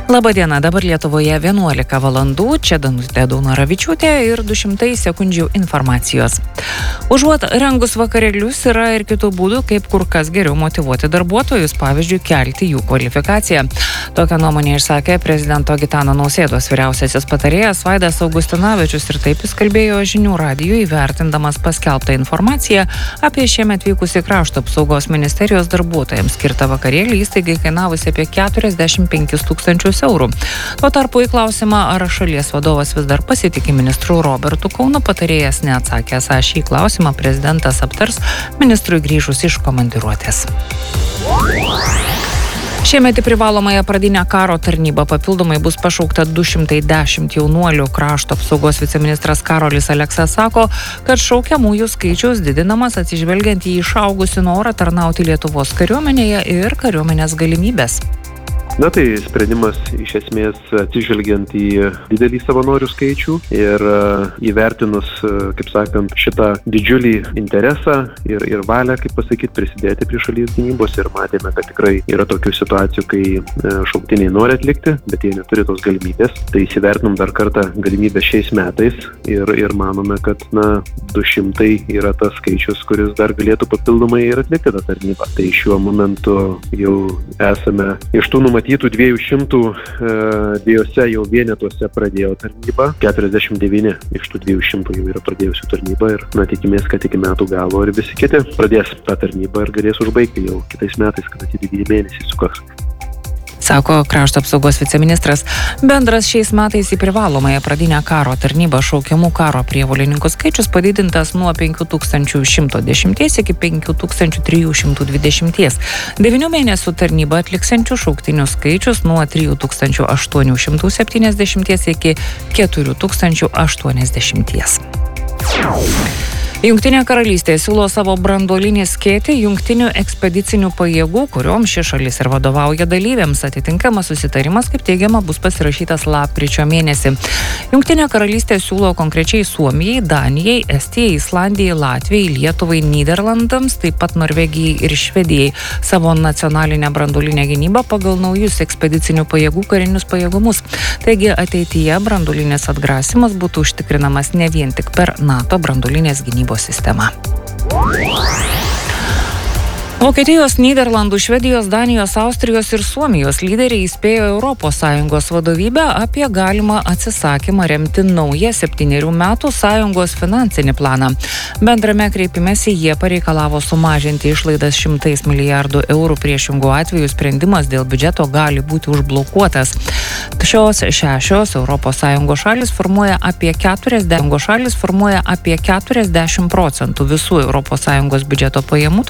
Labadiena, dabar Lietuvoje 11 valandų, čia Danutė Daunoravičiūtė ir 200 sekundžių informacijos. Užuot rengus vakarėlius yra ir kitų būdų, kaip kur kas geriau motyvuoti darbuotojus, pavyzdžiui, kelti jų kvalifikaciją. Tokią nuomonę išsakė prezidento Gitano Nausėdos vyriausiasis patarėjas Vaidas Augustinavičius ir taip jis kalbėjo Žinių radijui, įvertindamas paskelbtą informaciją apie šiemet vykusį Krašto apsaugos ministerijos darbuotojams skirtą vakarėlį įstaigai kainavusi apie 45 000 eurų. Tuo tarpu į klausimą, ar šalies vadovas vis dar pasitiki ministru Robertu Kauno, patarėjas neatsakė. Esą šį klausimą prezidentas aptars ministrui grįžus iš komandiruotės. Šiemet į privalomąją pradinę karo tarnybą papildomai bus pašaukta 210 jaunuolių. Krašto apsaugos viceministras Karolis Aleksas sako, kad šaukiamųjų skaičius didinamas atsižvelgiant į išaugusį norą tarnauti Lietuvos kariuomenėje ir kariuomenės galimybės. Na tai sprendimas iš esmės atsižvelgiant į didelį savanorių skaičių ir įvertinus, kaip sakant, šitą didžiulį interesą ir valią, kaip pasakyti, prisidėti prie šalies gynybos ir matėme, kad tikrai yra tokių situacijų, kai šauktiniai nori atlikti, bet jie neturi tos galimybės. Tai įsivertinom dar kartą galimybę šiais metais ir manome, kad 200 yra tas skaičius, kuris dar galėtų papildomai ir atlikti tą tarnybą. Tai šiuo momentu jau esame iš tų numatytų 200, dviejose jau vienetuose pradėjo tarnybą, 49 iš tų 200 jau yra pradėjusių tarnybą ir tikimės, kad iki metų galo ir visi kiti pradės tą tarnybą ir galės užbaigti jau kitais metais, kada tie 9 mėnesiai sukaks. Sako Krašto apsaugos viceministras. Bendras šiais metais į privalomąją pradinę karo tarnybą šaukiamų karo prievolininkų skaičius padidintas nuo 5110 iki 5320. 9 mėnesių tarnybą atliksiančių šauktinių skaičius nuo 3870 iki 4080. Jungtinė karalystė siūlo savo branduolinį skėtį jungtinių ekspedicinių pajėgų, kuriom ši šalis ir vadovauja dalyviams. Atitinkamas susitarimas, kaip teigiama, bus pasirašytas lapkričio mėnesį. Jungtinė karalystė siūlo konkrečiai Suomijai, Danijai, Estijai, Islandijai, Latvijai, Lietuvai, Nyderlandams, taip pat Norvegijai ir Švedijai savo nacionalinę branduolinę gynybą pagal naujus ekspedicinių pajėgų karinius pajėgumus. Taigi ateityje branduolinis atgrasimas būtų užtikrinamas ne vien tik per NATO branduolinės gynybos sistema. Vokietijos, Nyderlandų, Švedijos, Danijos, Austrijos ir Suomijos lyderiai įspėjo ES vadovybę apie galimą atsisakymą remti naują 7 metų sąjungos finansinį planą. Bendrame kreipimesi jie pareikalavo sumažinti išlaidas 100 milijardų eurų, priešingų atveju sprendimas dėl biudžeto gali būti užblokuotas. Šios 6 ES šalis formuoja apie 40% visų ES biudžeto pajamų,